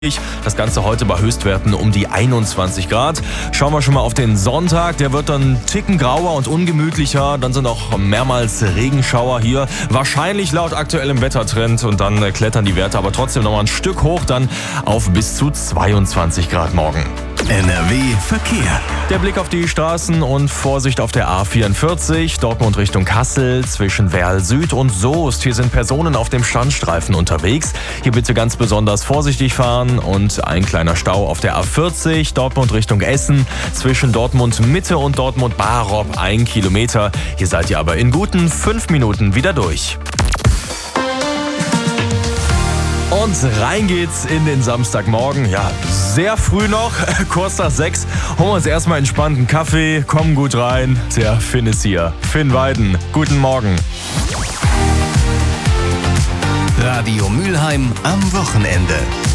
Das Ganze heute bei Höchstwerten um die 21 Grad. Schauen wir schon mal auf den Sonntag. Der wird dann einen Ticken grauer und ungemütlicher. Dann sind auch mehrmals Regenschauer hier. Wahrscheinlich laut aktuellem Wettertrend. Und dann klettern die Werte aber trotzdem noch mal ein Stück hoch. Dann auf bis zu 22 Grad morgen. NRW Verkehr. Der Blick auf die Straßen und Vorsicht auf der A44, Dortmund Richtung Kassel, zwischen Werl Süd und Soest. Hier sind Personen auf dem Standstreifen unterwegs. Hier bitte ganz besonders vorsichtig fahren und ein kleiner Stau auf der A40, Dortmund Richtung Essen, zwischen Dortmund Mitte und Dortmund Barop 1 Kilometer. Hier seid ihr aber in guten 5 Minuten wieder durch. Und rein geht's in den Samstagmorgen. Ja, sehr früh noch, kurz nach 6. Holen wir uns erstmal entspannten Kaffee, kommen gut rein. Der Finn ist hier. Finn Weiden, guten Morgen. Radio Mülheim am Wochenende.